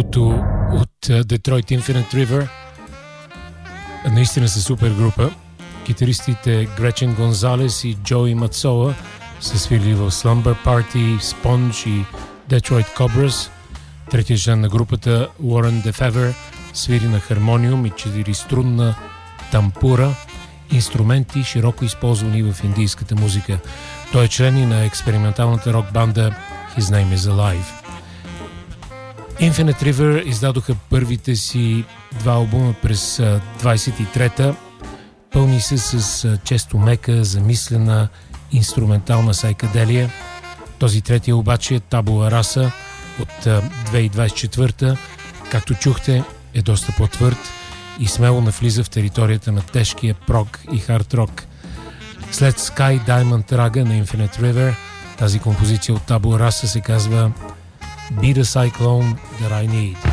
триото от Detroit Infinite River. Наистина са супер група. Китаристите Гречен Гонзалес и Джои Мацоа са свирили в Slumber Party, Sponge и Detroit Cobras. Третия член на групата, Уорън Дефевер, свири на хармониум и 4-струнна тампура, инструменти, широко използвани в индийската музика. Той е член и на експерименталната рок-банда His Name Is Alive. Infinite River издадоха първите си 2 албума през 23-та. Пълни се с често мека, замислена инструментална сайкаделия. Този третия обаче е Табула Раса от 2024-та. Както чухте, е доста по-твърд и смело навлиза в територията на тежкия прог и хард рок. След Sky Diamond Raga на Infinite River, тази композиция от Табула Раса се казва Be the Cyclone That I Need.